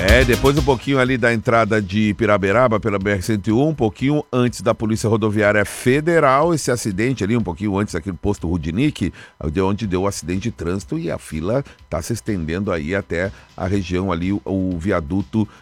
Depois um pouquinho ali da entrada de Piraberaba pela BR-101, um pouquinho antes da Polícia Rodoviária Federal, esse acidente ali, um pouquinho antes aqui do posto Rudinick, onde deu o acidente de trânsito e a fila está se estendendo aí até a região ali, o viaduto